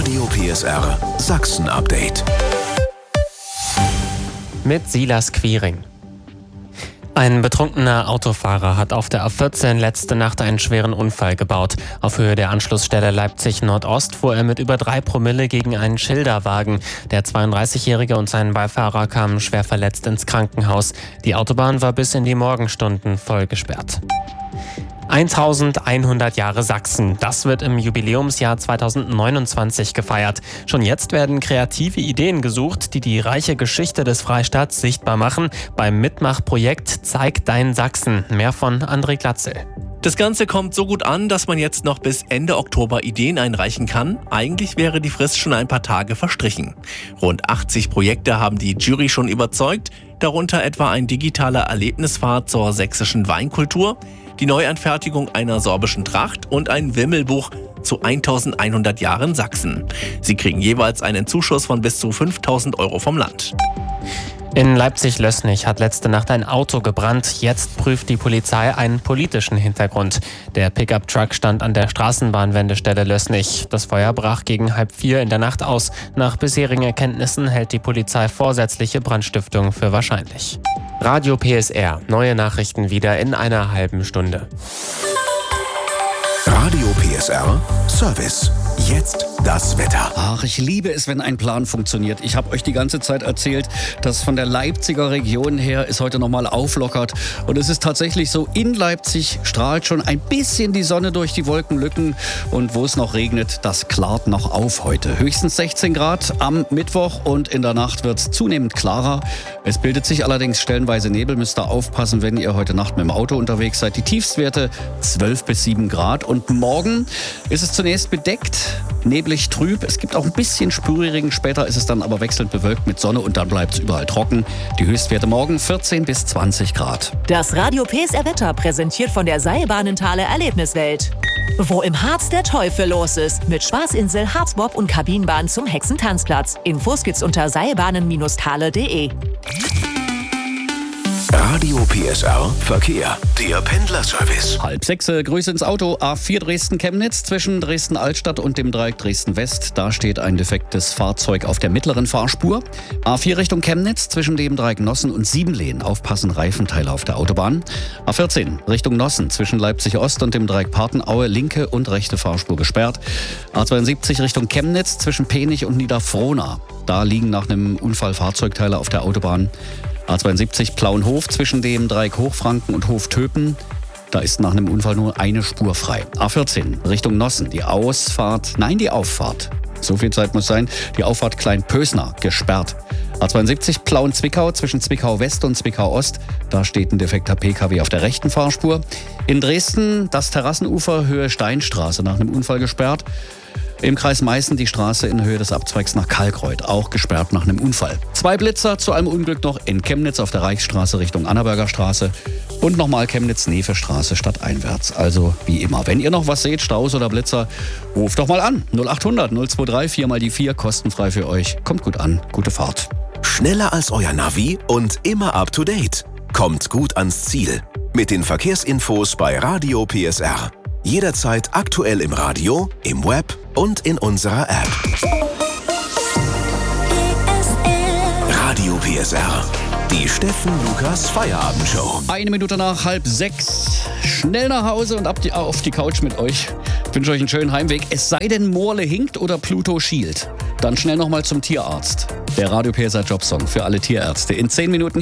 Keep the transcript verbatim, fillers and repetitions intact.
Radio P S R Sachsen-Update. Mit Silas Quiring. Ein betrunkener Autofahrer hat auf der A vierzehn letzte Nacht einen schweren Unfall gebaut. Auf Höhe der Anschlussstelle Leipzig-Nordost fuhr er mit über drei Promille gegen einen Schilderwagen. Der zweiunddreißigjährige und sein Beifahrer kamen schwer verletzt ins Krankenhaus. Die Autobahn war bis in die Morgenstunden voll gesperrt. eintausendeinhundert Jahre Sachsen. Das wird im Jubiläumsjahr zweitausendneunundzwanzig gefeiert. Schon jetzt werden kreative Ideen gesucht, die die reiche Geschichte des Freistaats sichtbar machen. Beim Mitmachprojekt Zeig dein Sachsen. Mehr von André Glatzel. Das Ganze kommt so gut an, dass man jetzt noch bis Ende Oktober Ideen einreichen kann. Eigentlich wäre die Frist schon ein paar Tage verstrichen. Rund achtzig Projekte haben die Jury schon überzeugt, darunter etwa ein digitaler Erlebnisfahrt zur sächsischen Weinkultur, die Neuanfertigung einer sorbischen Tracht und ein Wimmelbuch zu eintausendeinhundert Jahren Sachsen. Sie kriegen jeweils einen Zuschuss von bis zu fünftausend Euro vom Land. In Leipzig-Lößnich hat letzte Nacht ein Auto gebrannt. Jetzt prüft die Polizei einen politischen Hintergrund. Der Pickup-Truck stand an der Straßenbahnwendestelle Lößnich. Das Feuer brach gegen halb vier in der Nacht aus. Nach bisherigen Erkenntnissen hält die Polizei vorsätzliche Brandstiftung für wahrscheinlich. Radio P S R. Neue Nachrichten wieder in einer halben Stunde. Radio P S R Service. Jetzt das Wetter. Ach, ich liebe es, wenn ein Plan funktioniert. Ich habe euch die ganze Zeit erzählt, dass von der Leipziger Region her es heute nochmal auflockert. Und es ist tatsächlich so, in Leipzig strahlt schon ein bisschen die Sonne durch die Wolkenlücken. Und wo es noch regnet, das klart noch auf heute. Höchstens sechzehn Grad am Mittwoch und in der Nacht wird es zunehmend klarer. Es bildet sich allerdings stellenweise Nebel. Müsst ihr aufpassen, wenn ihr heute Nacht mit dem Auto unterwegs seid. Die Tiefstwerte zwölf bis sieben Grad. Und morgen ist es zunächst bedeckt, neblig trüb. Es gibt auch ein bisschen Sprühregen. Später ist es dann aber wechselnd bewölkt mit Sonne und dann bleibt es überall trocken. Die Höchstwerte morgen vierzehn bis zwanzig Grad. Das Radio P S R Wetter präsentiert von der Seilbahnenthaler Erlebniswelt. Wo im Harz der Teufel los ist. Mit Spaßinsel, Harzbob und Kabinenbahn zum Hexentanzplatz. Infos gibt's unter seilbahnen Bindestrich thale punkt de. Radio P S R Verkehr. Der Pendlerservice. Halb sechs, äh, Grüße ins Auto. A vier Dresden-Chemnitz zwischen Dresden-Altstadt und dem Dreieck Dresden-West. Da steht ein defektes Fahrzeug auf der mittleren Fahrspur. A vier Richtung Chemnitz zwischen dem Dreieck Nossen und Siebenlehen. Aufpassen, Reifenteile auf der Autobahn. A vierzehn Richtung Nossen zwischen Leipzig-Ost und dem Dreieck Partenaue. Linke und rechte Fahrspur gesperrt. A zweiundsiebzig Richtung Chemnitz zwischen Penich und Niederfrohna. Da liegen nach einem Unfall Fahrzeugteile auf der Autobahn. A zweiundsiebzig Plauenhof zwischen dem Dreieck Hochfranken und Hoftöpen. Da ist nach einem Unfall nur eine Spur frei. A vierzehn Richtung Nossen. Die Ausfahrt, nein, die Auffahrt. So viel Zeit muss sein. Die Auffahrt Kleinpösner gesperrt. A zweiundsiebzig Plauen-Zwickau zwischen Zwickau West und Zwickau Ost. Da steht ein defekter P K W auf der rechten Fahrspur. In Dresden das Terrassenufer Höhe Steinstraße nach einem Unfall gesperrt. Im Kreis Meißen die Straße in Höhe des Abzweigs nach Kalkreuth, auch gesperrt nach einem Unfall. Zwei Blitzer zu einem Unglück noch in Chemnitz auf der Reichsstraße Richtung Annaberger Straße und nochmal Chemnitz-Nefe-Straße stadteinwärts. Also wie immer, wenn ihr noch was seht, Staus oder Blitzer, ruft doch mal an. null achthundert null zweiundzwanzig vier mal die vier, kostenfrei für euch. Kommt gut an, gute Fahrt. Schneller als euer Navi und immer up to date. Kommt gut ans Ziel. Mit den Verkehrsinfos bei Radio P S R. Jederzeit aktuell im Radio, im Web und in unserer App. Radio P S R. Die Steffen Lukas Feierabendshow. Eine Minute nach halb sechs. Schnell nach Hause und ab die, auf die Couch mit euch. Ich wünsche euch einen schönen Heimweg. Es sei denn, Morle hinkt oder Pluto schielt. Dann schnell nochmal zum Tierarzt. Der Radio P S R Jobsong für alle Tierärzte. In zehn Minuten